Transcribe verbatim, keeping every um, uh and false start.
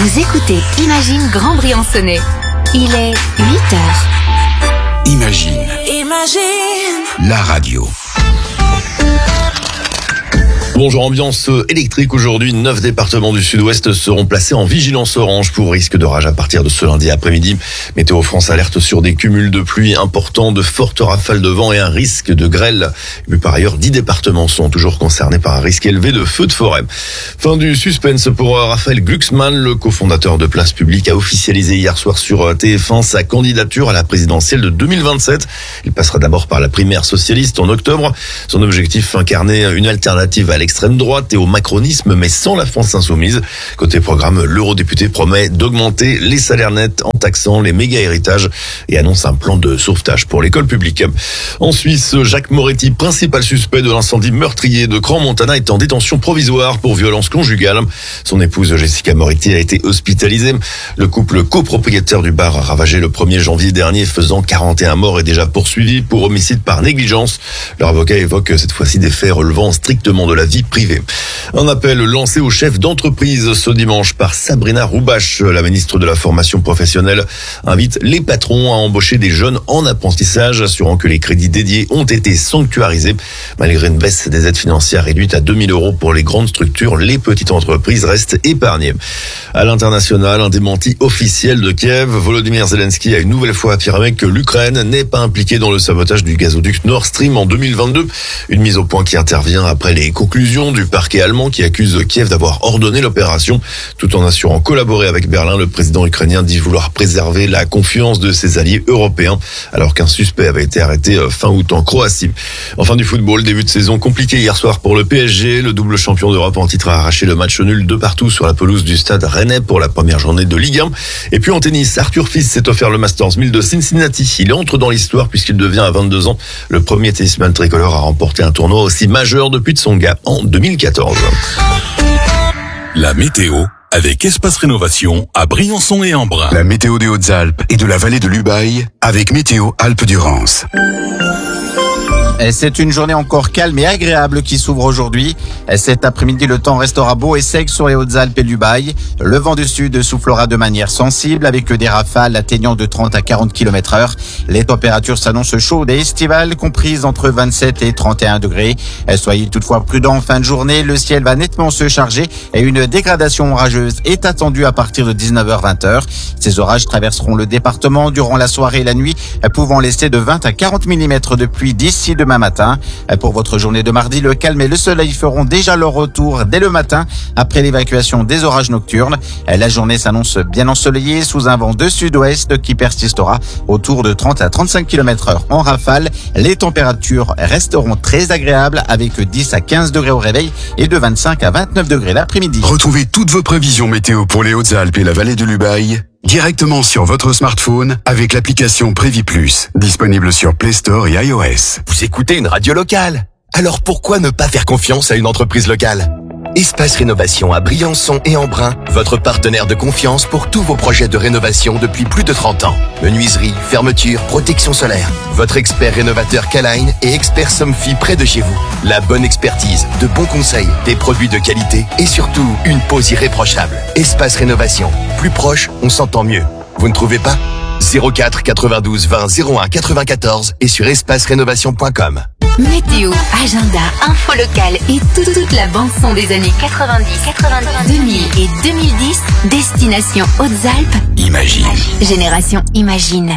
Vous écoutez Imagine Grand Briançonnais. Il est huit heures. Imagine. Imagine. La radio. Bonjour, ambiance électrique aujourd'hui. Neuf départements du sud-ouest seront placés en vigilance orange pour risque d'orage à partir de ce lundi après-midi. Météo France alerte sur des cumuls de pluie importants, de fortes rafales de vent et un risque de grêle. Mais par ailleurs, dix départements sont toujours concernés par un risque élevé de feux de forêt. Fin du suspense pour Raphaël Glucksmann. Le cofondateur de Place Publique a officialisé hier soir sur T F un sa candidature à la présidentielle de deux mille vingt-sept. Il passera d'abord par la primaire socialiste en octobre. Son objectif, incarner une alternative à l'extrême droite et au macronisme, mais sans la France insoumise. Côté programme, l'eurodéputé promet d'augmenter les salaires nets en taxant les méga-héritages et annonce un plan de sauvetage pour l'école publique. En Suisse, Jacques Moretti, principal suspect de l'incendie meurtrier de Crans-Montana, est en détention provisoire pour violence conjugale. Son épouse Jessica Moretti a été hospitalisée. Le couple copropriétaire du bar a ravagé le premier janvier dernier, faisant quarante et un morts, et déjà poursuivi pour homicide par négligence. Leur avocat évoque cette fois-ci des faits relevant strictement de la vie privée. Un appel lancé aux chefs d'entreprise ce dimanche par Sabrina Roubache. La ministre de la formation professionnelle invite les patrons à embaucher des jeunes en apprentissage, assurant que les crédits dédiés ont été sanctuarisés. Malgré une baisse des aides financières réduite à deux mille euros pour les grandes structures, les petites entreprises restent épargnées. À l'international, un démenti officiel de Kiev. Volodymyr Zelensky a une nouvelle fois affirmé que l'Ukraine n'est pas impliquée dans le sabotage du gazoduc Nord Stream en deux mille vingt-deux. Une mise au point qui intervient après les conclusions du parquet allemand qui accuse Kiev d'avoir ordonné l'opération. Tout en assurant collaborer avec Berlin, le président ukrainien dit vouloir préserver la confiance de ses alliés européens, alors qu'un suspect avait été arrêté fin août en Croatie. Enfin, du football, début de saison compliqué hier soir pour le P S G. Le double champion d'Europe en titre a arraché le match nul de partout sur la pelouse du stade rennais pour la première journée de Ligue un. Et puis en tennis, Arthur Fils s'est offert le Masters mille de Cincinnati. Il entre dans l'histoire puisqu'il devient à vingt-deux ans le premier tennisman tricolore à remporter un tournoi aussi majeur depuis Tsonga en deux mille quatorze. La météo avec Espace Rénovation à Briançon et Embrun. La météo des Hautes-Alpes et de la vallée de l'Ubaye avec Météo Alpes-Durance. C'est une journée encore calme et agréable qui s'ouvre aujourd'hui. Cet après-midi, le temps restera beau et sec sur les Hautes-Alpes et l'Ubaye. Le vent du sud soufflera de manière sensible avec des rafales atteignant de trente à quarante kilomètres heure. Les températures s'annoncent chaudes et estivales, comprises entre vingt-sept et trente et un degrés. Soyez toutefois prudents en fin de journée. Le ciel va nettement se charger et une dégradation orageuse est attendue à partir de dix-neuf heures vingt. Ces orages traverseront le département durant la soirée et la nuit, pouvant laisser de vingt à quarante millimètres de pluie d'ici demain matin. Pour votre journée de mardi, le calme et le soleil feront déjà leur retour dès le matin après l'évacuation des orages nocturnes. La journée s'annonce bien ensoleillée sous un vent de sud-ouest qui persistera autour de trente à trente-cinq kilomètres heure en rafale. Les températures resteront très agréables avec dix à quinze degrés au réveil et de vingt-cinq à vingt-neuf degrés l'après-midi. Retrouvez toutes vos prévisions météo pour les Hautes-Alpes et la vallée de l'Ubaye directement sur votre smartphone avec l'application Prévi Plus, disponible sur Play Store et iOS. Vous écoutez une radio locale, alors pourquoi ne pas faire confiance à une entreprise locale ? Espace Rénovation à Briançon et Embrun, votre partenaire de confiance pour tous vos projets de rénovation depuis plus de trente ans. Menuiserie, fermeture, protection solaire. Votre expert rénovateur K-Line et expert Somfy près de chez vous. La bonne expertise, de bons conseils, des produits de qualité et surtout une pose irréprochable. Espace Rénovation, plus proche, on s'entend mieux. Vous ne trouvez pas ? zéro quatre quatre-vingt-douze vingt zéro un quatre-vingt-quatorze et sur espace rénovation point com. Météo, agenda, info locale et toute, toute la bande-son des années quatre-vingt-dix, quatre-vingt-dix, deux mille et deux mille dix. Destination Hautes-Alpes. Imagine. Génération Imagine.